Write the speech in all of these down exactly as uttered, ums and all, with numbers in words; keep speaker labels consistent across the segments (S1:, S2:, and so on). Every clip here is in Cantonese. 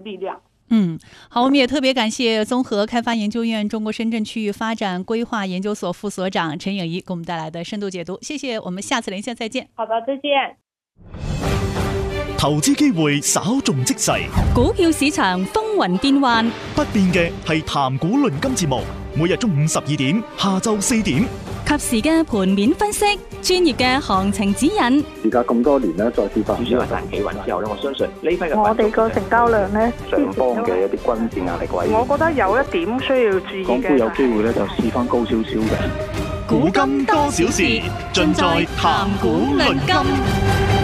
S1: 力量。
S2: 嗯，好，我们也特别感谢综合开发研究院中国深圳区域发展规划研究所副所长陈颖怡给我们带来的深度解读，谢谢，我们下次连线再见。
S1: 好的，再见。
S3: 投資機會稍縱即逝，
S4: 股票市場風雲變幻，
S3: 不變嘅係談股論金節目，每日中午十二點，下晝四點，
S4: 及時嘅盤面分析，專業嘅行情指引。
S5: 而家咁多年咧，再次發
S6: 主要係彈企穩之後咧，我相信呢批嘅
S7: 我哋個成交量咧，
S5: 上方嘅一啲均線壓力位，
S7: 我覺得有一點需要注意嘅，
S5: 港股有機會咧就試翻高少少嘅。
S3: 古今多少事，盡在談股論金。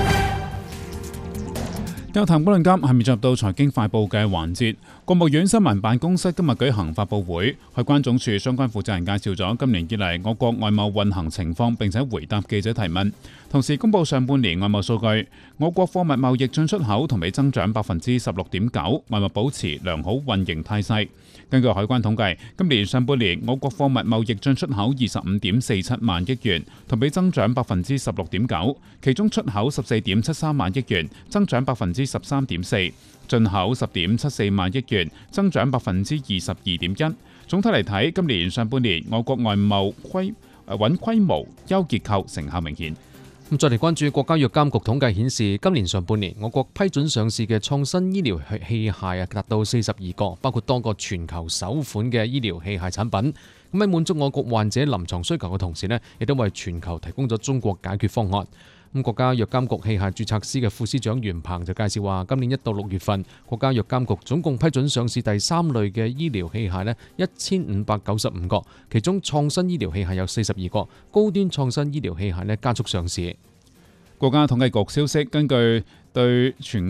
S8: 有談股論金，係咪進入到財經快報嘅環節？國務院新聞辦公室今日舉行發佈會，海關總署相關負責人介紹咗今年以嚟我國外貿運行情況，並且回答記者提問。同時公佈上半年外貿數據，我國貨物貿易進出口同比增長百分之十六點九，外貿保持良好運營態勢。根據海關統計，今年上半年我國貨物貿易進出口二十五點四七萬億元，同比增長百分之十六點九，其中出口十四點七三萬億元，增長百分之十三點四，進口十點七四萬億元，增長百分之二十二點一。總體嚟睇，今年上半年我國外貿規穩規模、優結構成效明顯。
S9: 咁再嚟關注國家藥監局統計顯示，今年上半年我國批准上市嘅創新醫療器械啊達到四十二個，包括多個全球首款嘅醫療器械產品。咁喺滿足我國患者臨床需求嘅同時呢，亦都為全球提供咗中國解決方案。咁國家藥監局器械註冊司嘅副司長袁鵬就介紹話，今年一到六月份，國家藥監局總共批准上市第三類嘅醫療器械呢一千五百九十五個，其中創新醫療器械有四十二個，高端創新醫療器械呢加速上市。
S8: 國家統計局消息，根據對全